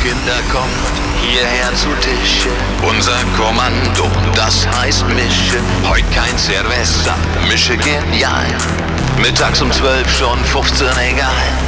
Kinder, kommt hierher zu Tische. Unser Kommando, das heißt Mische. Heut kein Cerveza, Mische genial. Mittags um 12 schon 15, egal.